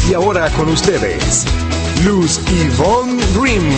Y ahora con ustedes, Luz Ivonne Grimm.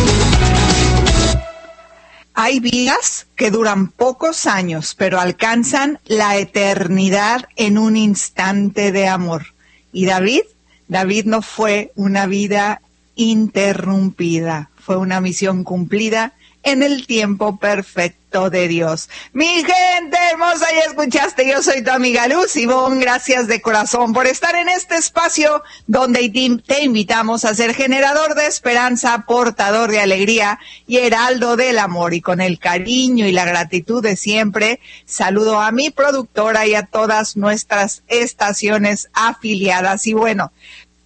Hay vidas que duran pocos años, pero alcanzan la eternidad en un instante de amor. Y David no fue una vida interrumpida, fue una misión cumplida en el tiempo perfecto de Dios. Mi gente hermosa, ya escuchaste, yo soy tu amiga Luz Ivonne, gracias de corazón por estar en este espacio donde te invitamos a ser generador de esperanza, portador de alegría y heraldo del amor. Y con el cariño y la gratitud de siempre, saludo a mi productora y a todas nuestras estaciones afiliadas. Y bueno,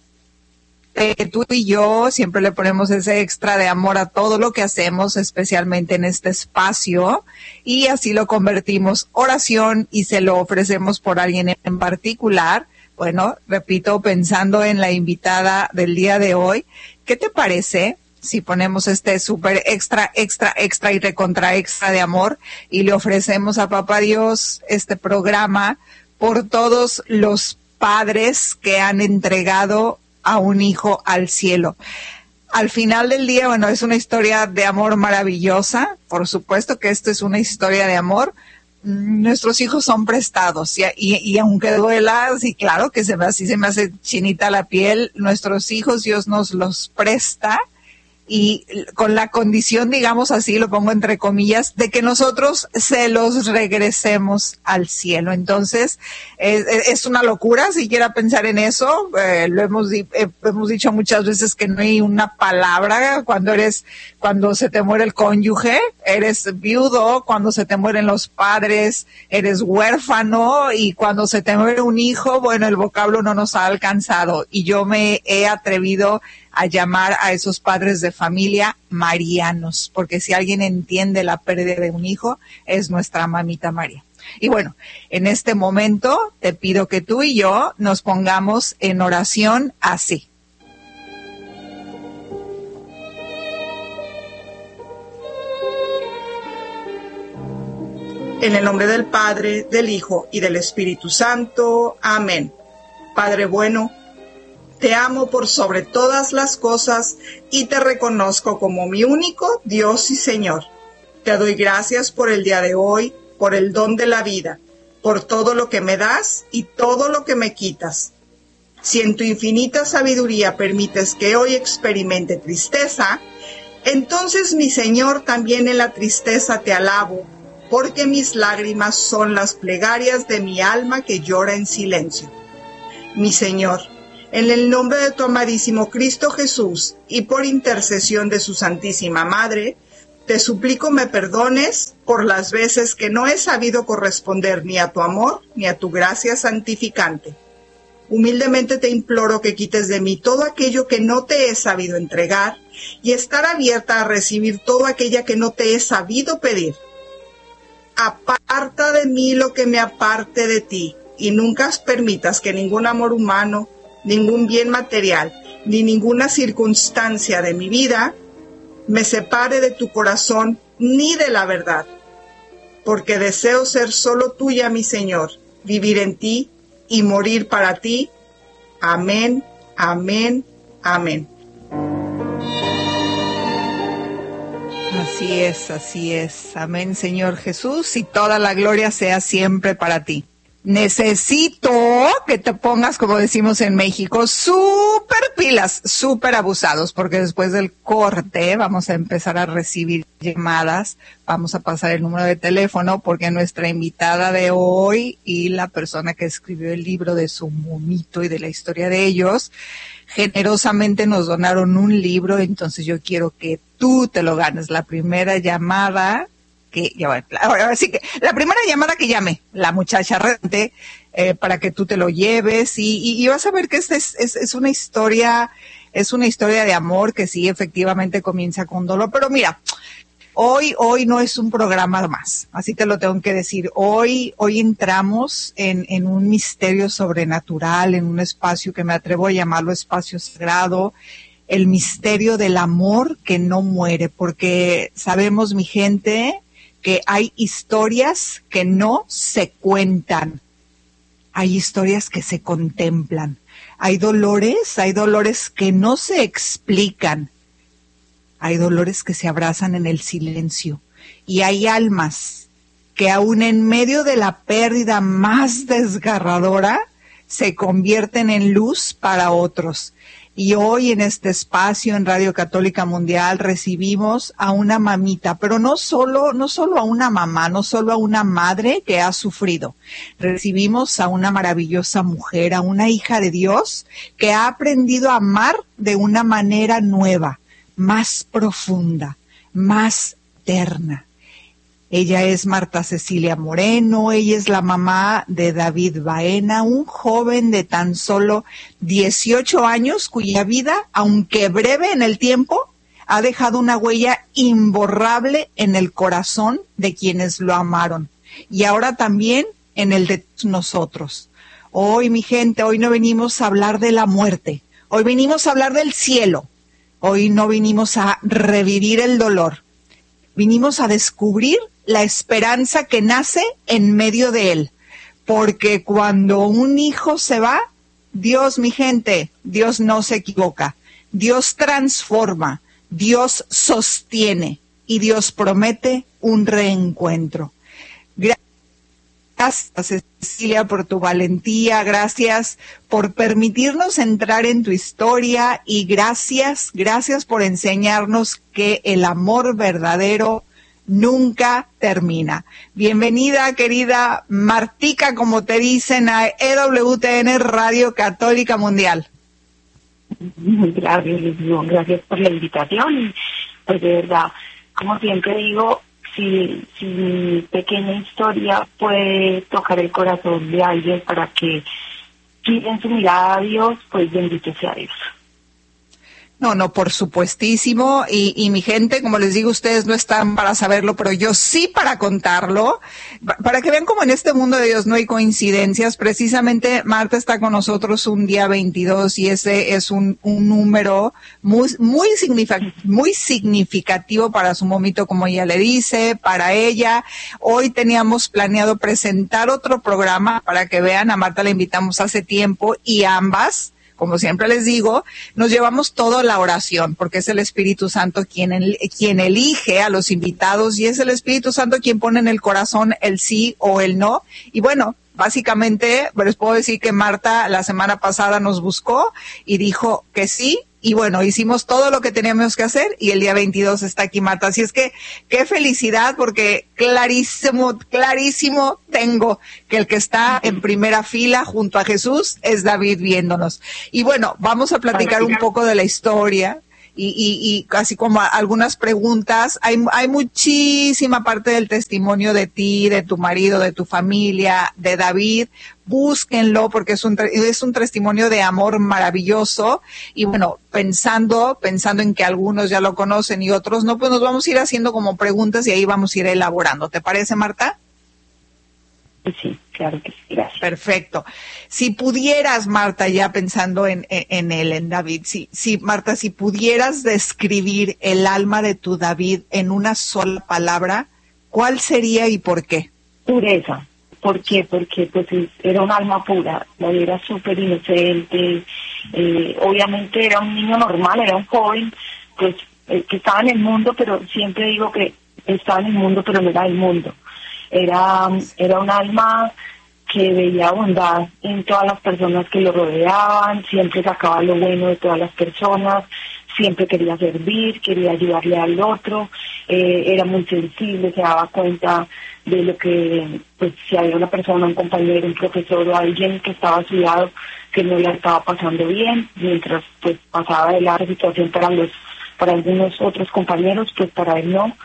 tú y yo siempre le ponemos ese extra de amor a todo lo que hacemos, especialmente en este espacio, y así lo convertimos oración y se lo ofrecemos por alguien en particular. Bueno, repito, pensando en la invitada del día de hoy, ¿qué te parece si ponemos este súper extra y recontra extra de amor y le ofrecemos a Papá Dios este programa por todos los padres que han entregado a un hijo al cielo? Al final del día, bueno, es una historia de amor maravillosa. Por supuesto que esto es una historia de amor. Nuestros hijos son prestados y aunque duela, sí, claro que se me hace chinita la piel. Nuestros hijos Dios nos los presta y con la condición, digamos así, lo pongo entre comillas, de que nosotros se los regresemos al cielo. Entonces, es una locura siquiera pensar en eso. Lo hemos dicho muchas veces que no hay una palabra cuando se te muere el cónyuge, eres viudo, cuando se te mueren los padres, eres huérfano, y cuando se te muere un hijo, bueno, el vocablo no nos ha alcanzado. Y yo me he atrevido a llamar a esos padres de familia marianos, porque si alguien entiende la pérdida de un hijo, es nuestra mamita María. Y bueno, en este momento te pido que tú y yo nos pongamos en oración así. En el nombre del Padre, del Hijo y del Espíritu Santo. Amén. Padre bueno, te amo por sobre todas las cosas y te reconozco como mi único Dios y Señor. Te doy gracias por el día de hoy, por el don de la vida, por todo lo que me das y todo lo que me quitas. Si en tu infinita sabiduría permites que hoy experimente tristeza, entonces, mi Señor, también en la tristeza te alabo, porque mis lágrimas son las plegarias de mi alma que llora en silencio. Mi Señor, en el nombre de tu amadísimo Cristo Jesús y por intercesión de su Santísima Madre, te suplico me perdones por las veces que no he sabido corresponder ni a tu amor ni a tu gracia santificante. Humildemente te imploro que quites de mí todo aquello que no te he sabido entregar y estar abierta a recibir todo aquello que no te he sabido pedir. Aparta de mí lo que me aparte de ti y nunca permitas que ningún amor humano, ningún bien material, ni ninguna circunstancia de mi vida me separe de tu corazón ni de la verdad, porque deseo ser solo tuya, mi Señor, vivir en ti y morir para ti. Amén, amén, amén. Así es. Amén, Señor Jesús, y toda la gloria sea siempre para ti. Necesito que te pongas, como decimos en México, súper pilas, súper abusados, porque después del corte vamos a empezar a recibir llamadas, vamos a pasar el número de teléfono, porque nuestra invitada de hoy y la persona que escribió el libro de su momito y de la historia de ellos, generosamente nos donaron un libro, entonces yo quiero que tú te lo ganes. La primera llamada así que la primera llamada que llame la muchacha rente para que tú te lo lleves y vas a ver que esta es una historia de amor que sí efectivamente comienza con dolor, pero mira, hoy no es un programa más, así te lo tengo que decir. Hoy entramos en un misterio sobrenatural, en un espacio que me atrevo a llamarlo espacio sagrado, el misterio del amor que no muere, porque sabemos, mi gente, que hay historias que no se cuentan, hay historias que se contemplan, Hay dolores que no se explican. Hay dolores que se abrazan en el silencio. Y hay almas que aún en medio de la pérdida más desgarradora se convierten en luz para otros. Y hoy en este espacio en Radio Católica Mundial recibimos a una mamita, pero no solo a una mamá, no solo a una madre que ha sufrido. Recibimos a una maravillosa mujer, a una hija de Dios que ha aprendido a amar de una manera nueva, más profunda, más eterna. Ella es Marta Cecilia Moreno, ella es la mamá de David Baena, un joven de tan solo 18 años cuya vida, aunque breve en el tiempo, ha dejado una huella imborrable en el corazón de quienes lo amaron y ahora también en el de nosotros. Hoy, mi gente, hoy no venimos a hablar de la muerte, hoy venimos a hablar del cielo, hoy no vinimos a revivir el dolor, vinimos a descubrir la esperanza que nace en medio de él. Porque cuando un hijo se va, Dios, mi gente, Dios no se equivoca. Dios transforma, Dios sostiene y Dios promete un reencuentro. Gracias, Cecilia, por tu valentía, gracias por permitirnos entrar en tu historia y gracias por enseñarnos que el amor verdadero nunca termina. Bienvenida, querida Martica, como te dicen, a EWTN Radio Católica Mundial. Gracias por la invitación y pues de verdad, como siempre digo, si mi pequeña historia puede tocar el corazón de alguien para que giren su mirada a Dios, pues bendito sea Dios. No, por supuestísimo, y mi gente, como les digo, ustedes no están para saberlo, pero yo sí para contarlo, para que vean cómo en este mundo de Dios no hay coincidencias. Precisamente Marta está con nosotros un día 22 y ese es un número muy significativo para su momito, como ella le dice, para ella. Hoy teníamos planeado presentar otro programa para que vean, a Marta la invitamos hace tiempo y ambas, como siempre les digo, nos llevamos todo a la oración, porque es el Espíritu Santo quien elige a los invitados y es el Espíritu Santo quien pone en el corazón el sí o el no. Y bueno, básicamente les puedo decir que Marta la semana pasada nos buscó y dijo que sí. Y bueno, hicimos todo lo que teníamos que hacer y el día 22 está aquí Marta. Así es que qué felicidad, porque clarísimo tengo que el que está en primera fila junto a Jesús es David viéndonos. Y bueno, vamos a platicar un poco de la historia y casi como algunas preguntas. Hay muchísima parte del testimonio de ti, de tu marido, de tu familia, de David. Búsquenlo porque es un testimonio de amor maravilloso. Y bueno, pensando en que algunos ya lo conocen y otros no, pues nos vamos a ir haciendo como preguntas y ahí vamos a ir elaborando. ¿Te parece, Marta? Sí, claro que sí, gracias. Perfecto. Si pudieras, Marta, ya pensando en él, en David, Marta, si pudieras describir el alma de tu David en una sola palabra, ¿cuál sería y por qué? Pureza. ¿Por qué? Porque pues era un alma pura, era súper inocente, obviamente era un niño normal, era un joven, pues que estaba en el mundo, pero siempre digo que estaba en el mundo, pero no era el mundo. Era un alma que veía bondad en todas las personas que lo rodeaban, siempre sacaba lo bueno de todas las personas, siempre quería servir, quería ayudarle al otro, era muy sensible, se daba cuenta de lo que, pues si había una persona, un compañero, un profesor o alguien que estaba a su lado que no la estaba pasando bien, mientras pues pasaba de la situación para algunos otros compañeros, pues para él no.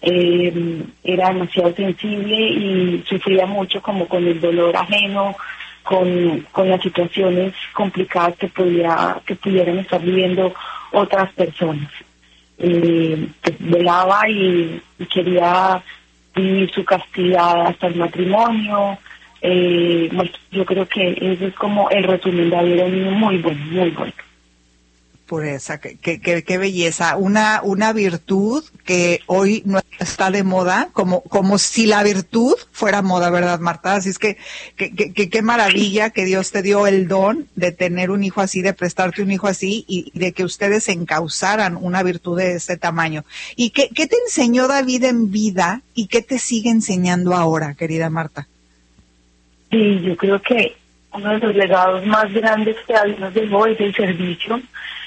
Era demasiado sensible y sufría mucho como con el dolor ajeno, con las situaciones complicadas que pudieran estar viviendo otras personas. Pues velaba y quería vivir su castidad hasta el matrimonio. Bueno, yo creo que eso es como el resumen de David, era un niño muy bueno, muy bueno. pureza, qué belleza, una virtud que hoy no está de moda, como si la virtud fuera moda, ¿verdad, Marta? Así es que qué maravilla que Dios te dio el don de tener un hijo así, de prestarte un hijo así y de que ustedes encauzaran una virtud de este tamaño. ¿Y qué te enseñó David en vida y qué te sigue enseñando ahora, querida Marta? Sí, yo creo que uno de los legados más grandes que David nos dejó es el servicio,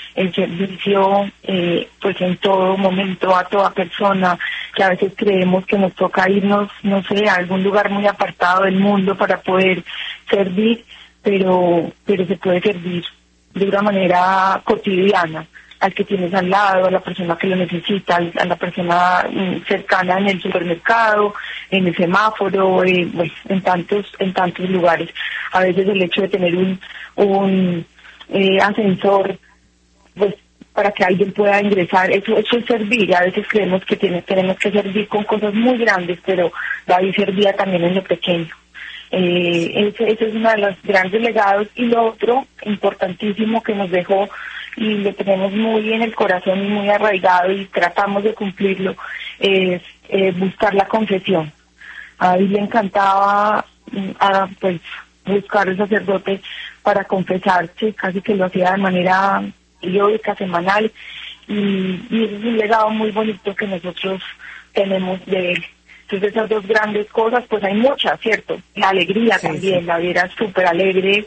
pues en todo momento, a toda persona, que a veces creemos que nos toca irnos, no sé, a algún lugar muy apartado del mundo para poder servir, pero se puede servir de una manera cotidiana, al que tienes al lado, a la persona que lo necesita, a la persona cercana en el supermercado, en el semáforo, bueno, en tantos lugares. A veces el hecho de tener un ascensor, pues para que alguien pueda ingresar, eso es servir. A veces creemos que tenemos que servir con cosas muy grandes, pero David servía también en lo pequeño. Ese es uno de los grandes legados. Y lo otro importantísimo que nos dejó, y lo tenemos muy en el corazón y muy arraigado y tratamos de cumplirlo, es buscar la confesión. A David le encantaba pues buscar el sacerdote para confesarse, casi que lo hacía de manera periódica, semanal, y es un legado muy bonito que nosotros tenemos de él. Entonces esas dos grandes cosas, pues hay muchas, ¿cierto? La alegría sí, también, sí. La vida era súper alegre,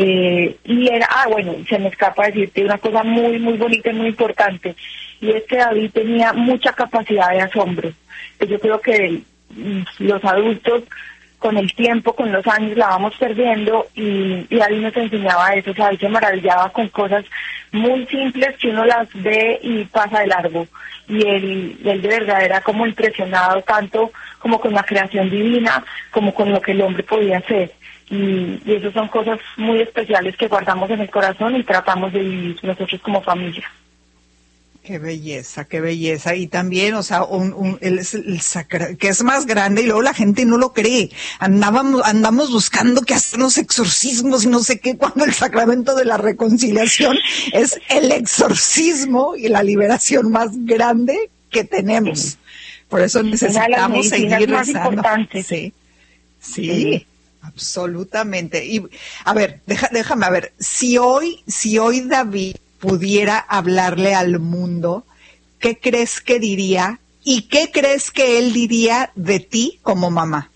y era, bueno, se me escapa decirte una cosa muy, muy bonita y muy importante, y es que David tenía mucha capacidad de asombro. Yo creo que los adultos, con el tiempo, con los años, la vamos perdiendo, y David nos enseñaba eso. O sea, David se maravillaba con cosas muy simples que uno las ve y pasa de largo, y él de verdad era como impresionado tanto como con la creación divina, como con lo que el hombre podía hacer, y esas son cosas muy especiales que guardamos en el corazón y tratamos de vivir nosotros como familia. Qué belleza, qué belleza. Y también, o sea, que es más grande, y luego la gente no lo cree. Andamos buscando que hacer los exorcismos y no sé qué, cuando el sacramento de la reconciliación es el exorcismo y la liberación más grande que tenemos. Por eso necesitamos seguir rezando. Sí, absolutamente. Y a ver, déjame a ver, si hoy David pudiera hablarle al mundo, ¿qué crees que diría? ¿Y qué crees que él diría de ti como mamá?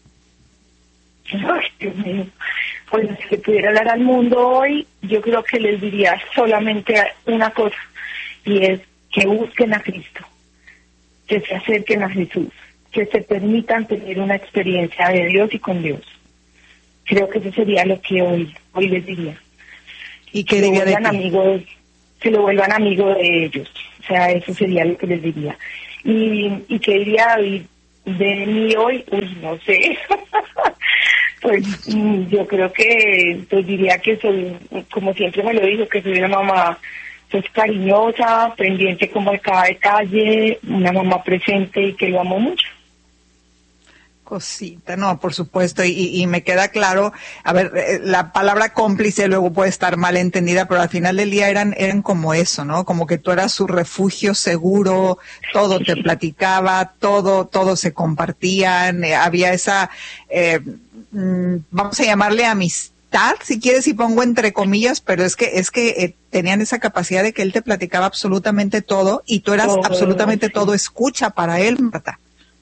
Ay, Dios mío. Pues si pudiera hablar al mundo hoy, yo creo que les diría solamente una cosa, y es que busquen a Cristo, que se acerquen a Jesús, que se permitan tener una experiencia de Dios y con Dios. Creo que eso sería lo que hoy les diría. ¿Y qué diría de ti? Amigos, que lo vuelvan amigo de ellos. O sea, eso sería lo que les diría. ¿Y qué diría David de mí hoy? No sé. Pues yo creo que pues diría que soy, como siempre me lo dijo, que soy una mamá pues cariñosa, pendiente como de cada detalle, una mamá presente y que lo amo mucho. Cosita, no, por supuesto, y me queda claro, a ver, la palabra cómplice luego puede estar mal entendida, pero al final del día eran como eso, ¿no? Como que tú eras su refugio seguro, todo te platicaba, todo se compartían, había esa, vamos a llamarle amistad, si quieres, y pongo entre comillas, pero es que tenían esa capacidad de que él te platicaba absolutamente todo, y tú eras absolutamente todo escucha para él, Marta.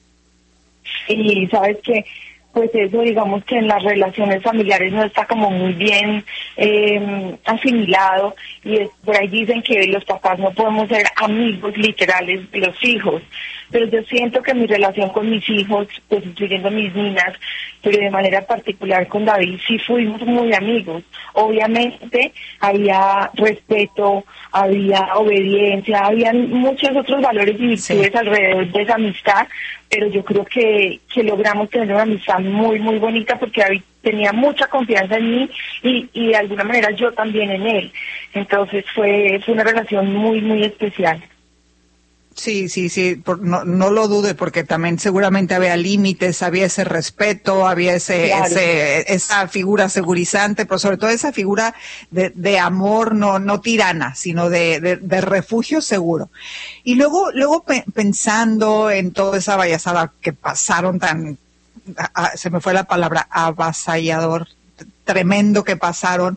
Y sabes que pues eso, digamos que en las relaciones familiares no está como muy bien asimilado, y por ahí dicen que los papás no podemos ser amigos literales de los hijos, pero yo siento que mi relación con mis hijos, pues incluyendo mis niñas, pero de manera particular con David, sí fuimos muy amigos. Obviamente había respeto, había obediencia, había muchos otros valores y virtudes alrededor de esa amistad, pero yo creo que logramos tener una amistad muy, muy bonita, porque David tenía mucha confianza en mí y de alguna manera yo también en él. Entonces fue una relación muy, muy especial. Sí, no lo dude, porque también seguramente había límites, había ese respeto, había Claro. esa figura segurizante, pero sobre todo esa figura de amor, no tirana, sino de refugio seguro. Y luego pensando en toda esa vallazada que pasaron se me fue la palabra, avasallador, tremendo que pasaron.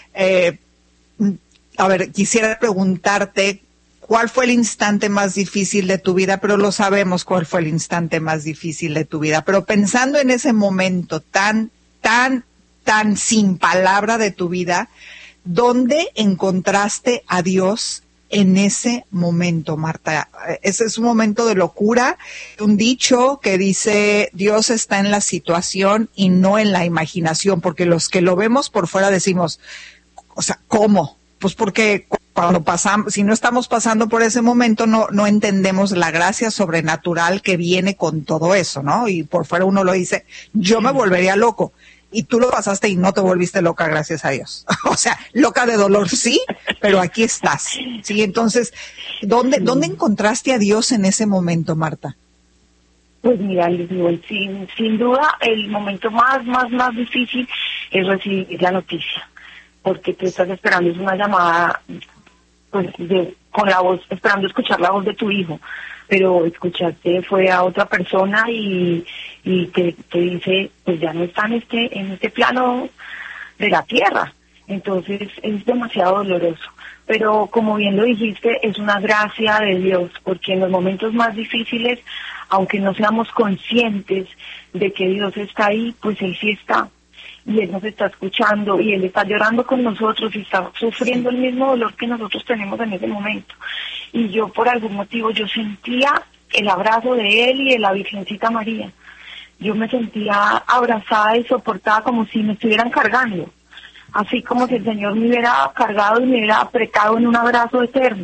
A ver, quisiera preguntarte, ¿cuál fue el instante más difícil de tu vida? Pero lo sabemos cuál fue el instante más difícil de tu vida. Pero pensando en ese momento tan sin palabra de tu vida, ¿dónde encontraste a Dios en ese momento, Marta? Ese es un momento de locura, un dicho que dice, Dios está en la situación y no en la imaginación, porque los que lo vemos por fuera decimos, o sea, ¿cómo? Pues porque cuando pasamos, si no estamos pasando por ese momento, no entendemos la gracia sobrenatural que viene con todo eso, ¿no? Y por fuera uno lo dice, yo me volvería loco. Y tú lo pasaste y no te volviste loca, gracias a Dios. O sea, loca de dolor, sí, pero aquí estás. Sí, entonces, ¿dónde encontraste a Dios en ese momento, Marta? Pues mira, Lisbeth, sin duda, el momento más difícil es recibir la noticia, porque tú estás esperando, es una llamada, pues, con la voz, esperando escuchar la voz de tu hijo, pero escuchaste fue a otra persona y te dice, pues ya no está en este plano de la tierra. Entonces es demasiado doloroso. Pero como bien lo dijiste, es una gracia de Dios, porque en los momentos más difíciles, aunque no seamos conscientes de que Dios está ahí, pues Él sí está. Y Él nos está escuchando y Él está llorando con nosotros y está sufriendo el mismo dolor que nosotros tenemos en ese momento. Y yo por algún motivo, yo sentía el abrazo de Él y de la Virgencita María. Yo me sentía abrazada y soportada como si me estuvieran cargando. Así como si el Señor me hubiera cargado y me hubiera apretado en un abrazo eterno.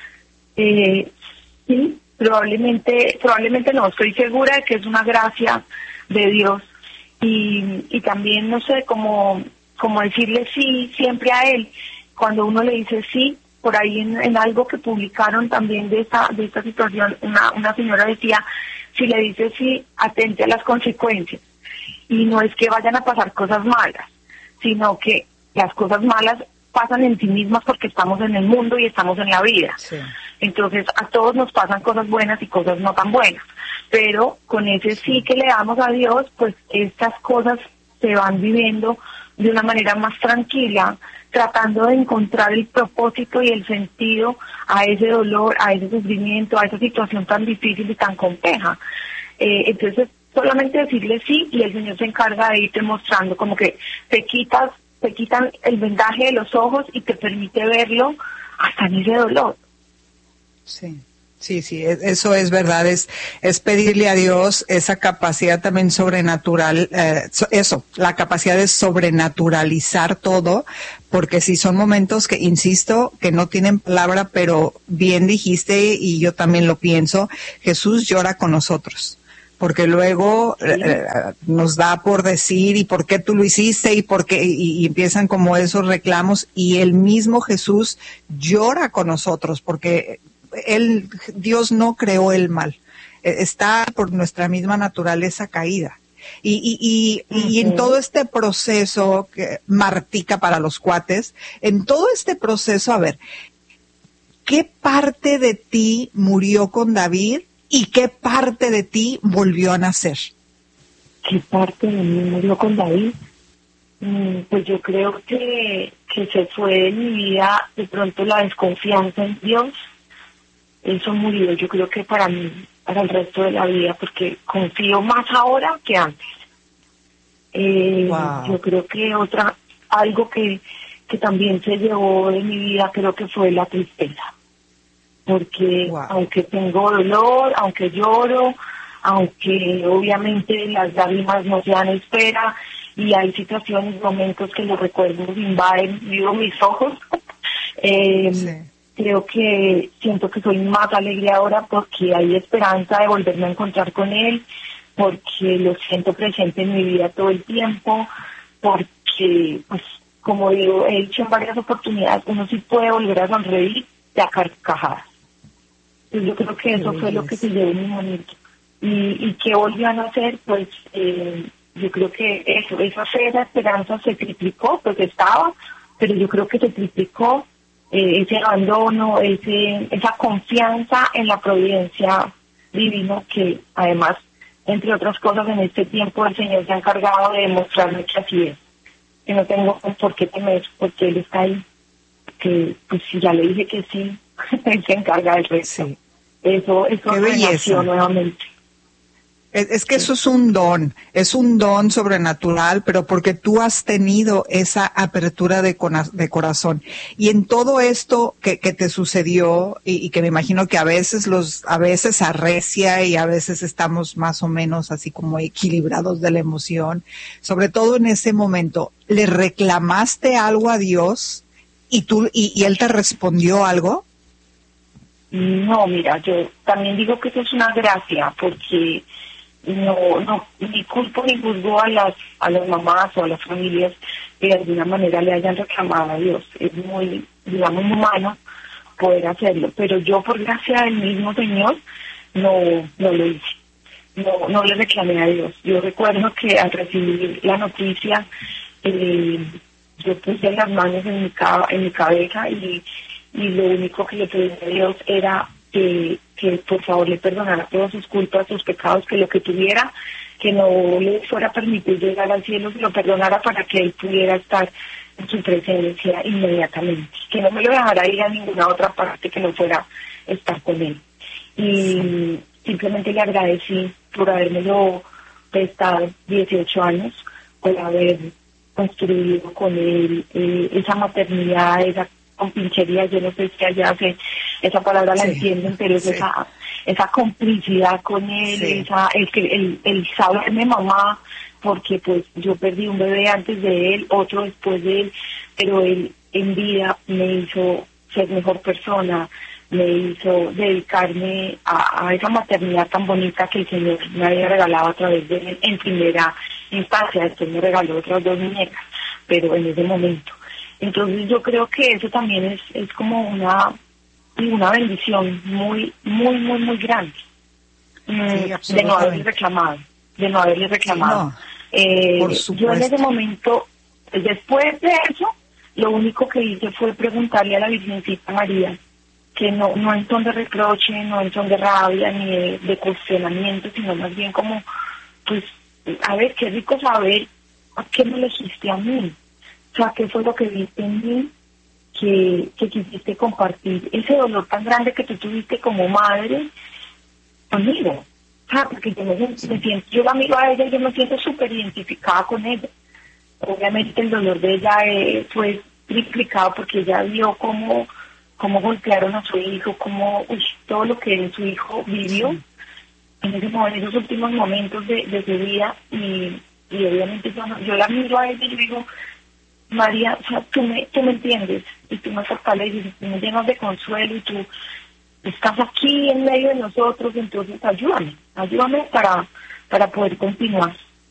Sí, probablemente no, estoy segura de que es una gracia de Dios. Y también, no sé, como decirle sí siempre a Él. Cuando uno le dice sí, por ahí en algo que publicaron también de esta situación, una señora decía, si le dice sí, atente a las consecuencias. Y no es que vayan a pasar cosas malas, sino que las cosas malas pasan en sí mismas porque estamos en el mundo y estamos en la vida. Sí. Entonces a todos nos pasan cosas buenas y cosas no tan buenas, pero con ese sí que le damos a Dios, pues estas cosas se van viviendo de una manera más tranquila, tratando de encontrar el propósito y el sentido a ese dolor, a ese sufrimiento, a esa situación tan difícil y tan compleja. Entonces solamente decirle sí y el Señor se encarga de irte mostrando, como que te quitan el vendaje de los ojos y te permite verlo hasta en ese dolor. Sí, eso es verdad, es pedirle a Dios esa capacidad también sobrenatural, la capacidad de sobrenaturalizar todo, porque si son momentos que, insisto, que no tienen palabra, pero bien dijiste, y yo también lo pienso, Jesús llora con nosotros. Porque luego nos da por decir, ¿y por qué tú lo hiciste? ¿Y por qué? Y empiezan como esos reclamos, y el mismo Jesús llora con nosotros, porque Dios no creó el mal, está por nuestra misma naturaleza caída. Y en todo este proceso, Martica para los cuates, en todo este proceso, a ver, ¿qué parte de ti murió con David? ¿Y qué parte de ti volvió a nacer? ¿Qué parte de mí murió con David? Pues yo creo que se fue de mi vida de pronto la desconfianza en Dios. Eso murió, yo creo que para mí, para el resto de la vida, porque confío más ahora que antes. Wow. Yo creo que algo que también se llevó de mi vida, creo que fue la tristeza. Porque aunque tengo dolor, aunque lloro, aunque obviamente las lágrimas no se dan espera y hay situaciones, momentos que los recuerdos invaden mis ojos, creo que siento que soy más alegre ahora porque hay esperanza de volverme a encontrar con Él, porque lo siento presente en mi vida todo el tiempo, porque, pues, como digo, he dicho en varias oportunidades, uno sí puede volver a sonreír de a carcajadas. Entonces yo creo que eso fue lo que se llevó muy bonito. Y que volvían a hacer, pues yo creo que esa fe, esa esperanza se triplicó, pues estaba, pero yo creo que se triplicó ese abandono, esa confianza en la providencia divina, que además, entre otras cosas, en este tiempo el Señor se ha encargado de demostrarme que así es, que no tengo por qué temer, porque Él está ahí, que pues si ya le dije que sí, Él se encarga del resto. Sí. Eso Qué belleza. nuevamente. Es que eso es un don sobrenatural, pero porque tú has tenido esa apertura de corazón. Y en todo esto que te sucedió, y que me imagino que a veces arrecia y a veces estamos más o menos así como equilibrados de la emoción, sobre todo en ese momento, ¿le reclamaste algo a Dios y Él te respondió algo? No, mira, yo también digo que eso es una gracia, porque no ni culpo ni juzgo a las mamás o a las familias que de alguna manera le hayan reclamado a Dios. Es muy, digamos, humano poder hacerlo, pero yo, por gracia del mismo Señor, no lo hice. No le reclamé a Dios. Yo recuerdo que al recibir la noticia, yo puse las manos en mi cabeza y lo único que le pedí a Dios era que por favor le perdonara todas sus culpas, sus pecados, que lo que tuviera, que no le fuera a permitir llegar al cielo, que lo perdonara para que Él pudiera estar en su presencia inmediatamente, que no me lo dejara ir a ninguna otra parte, que no fuera a estar con Él. Y simplemente le agradecí por habérmelo prestado 18 años, por haber construido con Él esa maternidad, esa compinchería. Yo no sé si allá esa palabra la entienden, pero es esa complicidad con Él, sí. el saberme mamá, porque pues yo perdí un bebé antes de Él, otro después de Él, pero Él en vida me hizo ser mejor persona, me hizo dedicarme a esa maternidad tan bonita que el Señor me había regalado a través de Él en primera instancia. Después me regaló otras 2 muñecas, pero en ese momento. Entonces yo creo que eso también es como una bendición muy, muy, muy, muy grande, de no haberle reclamado. Sí, no, por supuesto. Yo en ese momento, después de eso, lo único que hice fue preguntarle a la Virgencita María, que no en son de reproche, no en son de rabia, ni de cuestionamiento, sino más bien como, pues, a ver, qué rico saber a qué me elegiste a mí. O sea, ¿qué fue lo que viste en mí que quisiste compartir? Ese dolor tan grande que tú tuviste como madre conmigo. O sea, porque yo la miro a ella y yo me siento súper identificada con ella. Obviamente el dolor de ella fue triplicado porque ella vio cómo golpearon a su hijo, todo lo que su hijo vivió en esos últimos momentos de su vida. Y obviamente yo la miro a ella y digo, María, o sea, tú me entiendes y tú me fortaleces y tú me llenas de consuelo y tú estás aquí en medio de nosotros, entonces ayúdame para poder continuar.